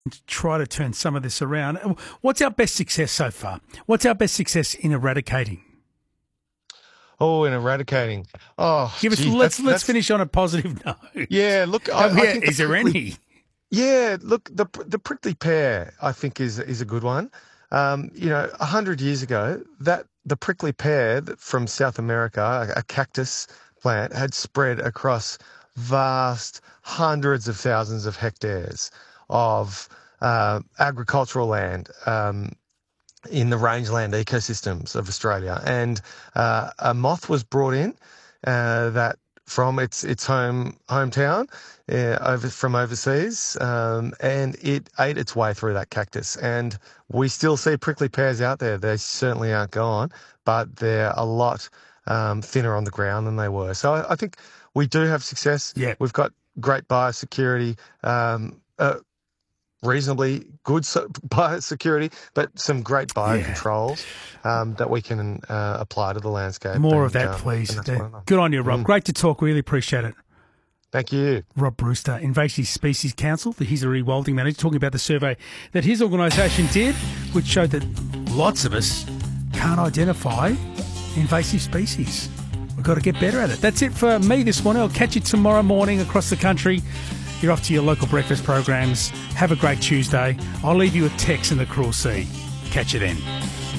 try to turn some of this around. What's our best success so far? What's our best success in eradicating? Oh, in eradicating. Oh, Give us. gee, Let's finish on a positive note. Yeah, look, I think is there any? Yeah, look, the prickly pear, I think, is a good one. 100 years ago, the prickly pear from South America, a cactus plant, had spread across vast hundreds of thousands of hectares of agricultural land in the rangeland ecosystems of Australia. And a moth was brought in that from its hometown from overseas, and it ate its way through that cactus. And we still see prickly pears out there. They certainly aren't gone, but they're a lot thinner on the ground than they were. So I think we do have success. Yeah. We've got great biosecurity, reasonably good biosecurity, but some great biocontrols that we can apply to the landscape. More of that, please. Good on you, Rob. Great to talk. Really appreciate it. Thank you. Rob Brewster, Invasive Species Council, the His Rewilding Manager, talking about the survey that his organisation did, which showed that lots of us can't identify invasive species. We've got to get better at it. That's it for me this morning. I'll catch you tomorrow morning across the country. You're off to your local breakfast programs. Have a great Tuesday. I'll leave you with Tex and the Cruel Sea. Catch you then.